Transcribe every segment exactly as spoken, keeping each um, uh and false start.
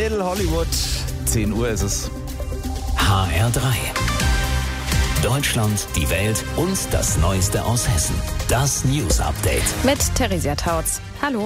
Little Hollywood. zehn Uhr ist es. H R drei. Deutschland, die Welt und das Neueste aus Hessen. Das News Update. Mit Theresia Tautz. Hallo.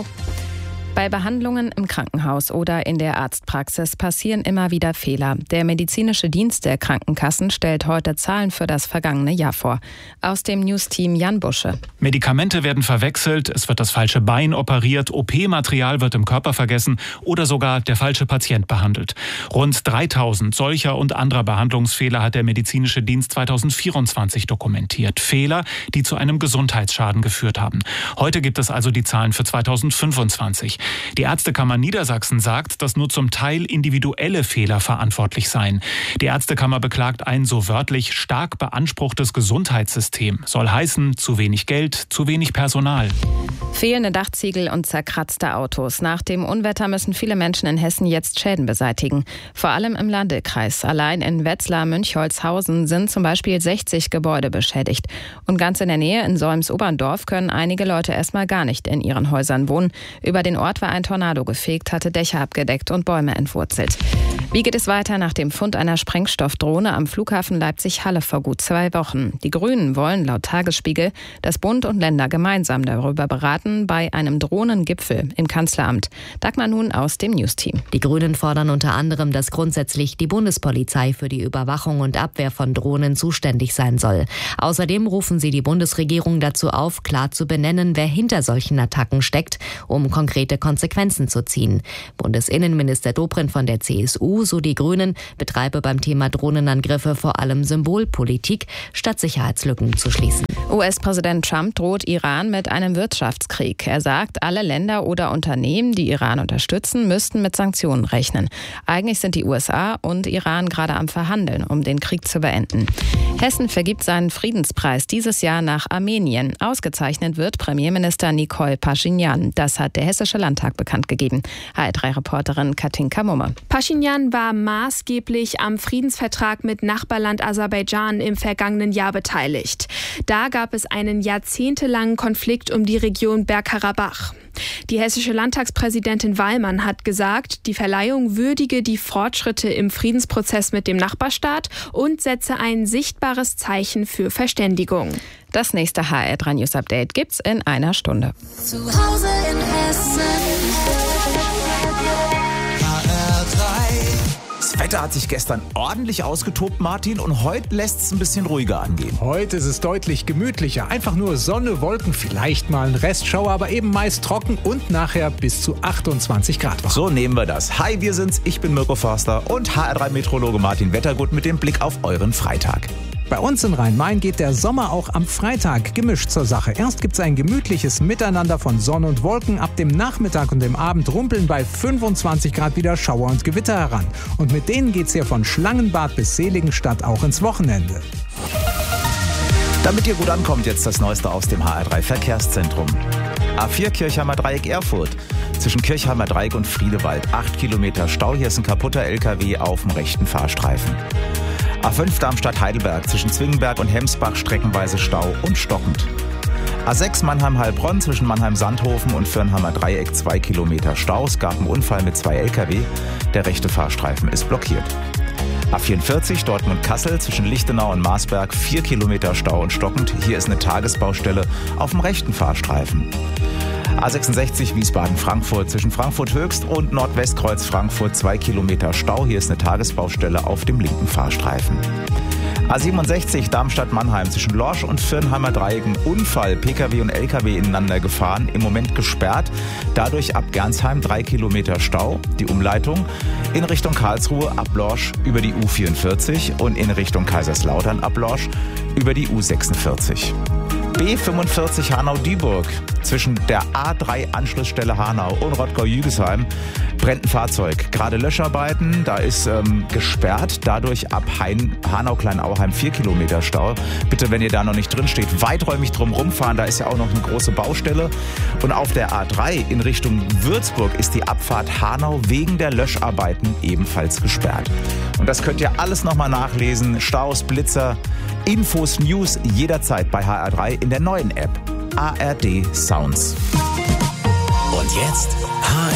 Bei Behandlungen im Krankenhaus oder in der Arztpraxis passieren immer wieder Fehler. Der medizinische Dienst der Krankenkassen stellt heute Zahlen für das vergangene Jahr vor. Aus dem News-Team Jan Busche. Medikamente werden verwechselt, es wird das falsche Bein operiert, O P-Material wird im Körper vergessen oder sogar der falsche Patient behandelt. Rund dreitausend solcher und anderer Behandlungsfehler hat der medizinische Dienst zweitausendvierundzwanzig dokumentiert. Fehler, die zu einem Gesundheitsschaden geführt haben. Heute gibt es also die Zahlen für zweitausendfünfundzwanzig. Die Ärztekammer Niedersachsen sagt, dass nur zum Teil individuelle Fehler verantwortlich seien. Die Ärztekammer beklagt ein so wörtlich stark beanspruchtes Gesundheitssystem. Soll heißen, zu wenig Geld, zu wenig Personal. Fehlende Dachziegel und zerkratzte Autos. Nach dem Unwetter müssen viele Menschen in Hessen jetzt Schäden beseitigen. Vor allem im Landkreis. Allein in Wetzlar-Münchholzhausen sind zum Beispiel sechzig Gebäude beschädigt. Und ganz in der Nähe in Solms-Oberndorf können einige Leute erstmal gar nicht in ihren Häusern wohnen. Über den Ort war ein Tornado gefegt, hatte Dächer abgedeckt und Bäume entwurzelt. Wie geht es weiter nach dem Fund einer Sprengstoffdrohne am Flughafen Leipzig-Halle vor gut zwei Wochen? Die Grünen wollen laut Tagesspiegel, dass Bund und Länder gemeinsam darüber beraten bei einem Drohnengipfel im Kanzleramt. Dagmar nun aus dem News-Team. Die Grünen fordern unter anderem, dass grundsätzlich die Bundespolizei für die Überwachung und Abwehr von Drohnen zuständig sein soll. Außerdem rufen sie die Bundesregierung dazu auf, klar zu benennen, wer hinter solchen Attacken steckt, um konkrete Konsequenzen zu ziehen. Bundesinnenminister Dobrindt von der C S U, so die Grünen, betreibe beim Thema Drohnenangriffe vor allem Symbolpolitik, statt Sicherheitslücken zu schließen. U S-Präsident Trump droht Iran mit einem Wirtschaftskrieg. Er sagt, alle Länder oder Unternehmen, die Iran unterstützen, müssten mit Sanktionen rechnen. Eigentlich sind die U S A und Iran gerade am Verhandeln, um den Krieg zu beenden. Hessen vergibt seinen Friedenspreis dieses Jahr nach Armenien. Ausgezeichnet wird Premierminister Nikol Paschinjan. Das hat der Hessische Landtag bekannt gegeben. H R drei Reporterin Katinka Mumme. Paschinjan war maßgeblich am Friedensvertrag mit Nachbarland Aserbaidschan im vergangenen Jahr beteiligt. Da gab es einen jahrzehntelangen Konflikt um die Region Bergkarabach. Die hessische Landtagspräsidentin Wallmann hat gesagt, die Verleihung würdige die Fortschritte im Friedensprozess mit dem Nachbarstaat und setze ein sichtbares Zeichen für Verständigung. Das nächste H R drei News Update gibt's in einer Stunde. Zu Hause in Hessen. H R drei. Das Wetter hat sich gestern ordentlich ausgetobt, Martin, und heute lässt es ein bisschen ruhiger angehen. Heute ist es deutlich gemütlicher. Einfach nur Sonne, Wolken, vielleicht mal ein Restschauer, aber eben meist trocken und nachher bis zu achtundzwanzig Grad warm. So nehmen wir das. Hi, wir sind's. Ich bin Mirko Forster und H R drei Meteorologe Martin Wettergut mit dem Blick auf euren Freitag. Bei uns in Rhein-Main geht der Sommer auch am Freitag gemischt zur Sache. Erst gibt's ein gemütliches Miteinander von Sonne und Wolken. Ab dem Nachmittag und dem Abend rumpeln bei fünfundzwanzig Grad wieder Schauer und Gewitter heran. Und mit denen geht's hier von Schlangenbad bis Seligenstadt auch ins Wochenende. Damit ihr gut ankommt, jetzt das Neueste aus dem H R drei Verkehrszentrum. A vier Kirchheimer Dreieck Erfurt. Zwischen Kirchheimer Dreieck und Friedewald. acht Kilometer Stau. Hier ist ein kaputter L K W auf dem rechten Fahrstreifen. A fünf Darmstadt-Heidelberg. Zwischen Zwingenberg und Hemsbach streckenweise Stau und stockend. A sechs Mannheim-Heilbronn. Zwischen Mannheim-Sandhofen und Firnheimer Dreieck. zwei Kilometer Stau. Es gab einen Unfall mit zwei L K W. Der rechte Fahrstreifen ist blockiert. A vierundvierzig Dortmund-Kassel. Zwischen Lichtenau und Marsberg. vier Kilometer Stau und stockend. Hier ist eine Tagesbaustelle auf dem rechten Fahrstreifen. A sechsundsechzig Wiesbaden-Frankfurt. Zwischen Frankfurt-Höchst und Nordwestkreuz Frankfurt zwei Kilometer Stau. Hier ist eine Tagesbaustelle auf dem linken Fahrstreifen. A siebenundsechzig Darmstadt-Mannheim. Zwischen Lorsch und Firnheimer Dreieck ein Unfall. P K W und L K W ineinander gefahren. Im Moment gesperrt. Dadurch ab Gernsheim drei Kilometer Stau. Die Umleitung in Richtung Karlsruhe ab Lorsch über die U vierundvierzig und in Richtung Kaiserslautern ab Lorsch über die U sechsundvierzig. B fünfundvierzig Hanau-Dieburg. Zwischen der A drei Anschlussstelle Hanau und Rottgau-Jügesheim brennt ein Fahrzeug. Gerade Löscharbeiten, da ist ähm, gesperrt. Dadurch ab Hein, Hanau-Kleinauheim vier Kilometer Stau. Bitte, wenn ihr da noch nicht drin steht, weiträumig drum rumfahren. Da ist ja auch noch eine große Baustelle. Und auf der A drei in Richtung Würzburg ist die Abfahrt Hanau wegen der Löscharbeiten ebenfalls gesperrt. Und das könnt ihr alles nochmal nachlesen. Staus, Blitzer, Infos, News jederzeit bei H R drei in der neuen App A R D Sounds. Und jetzt H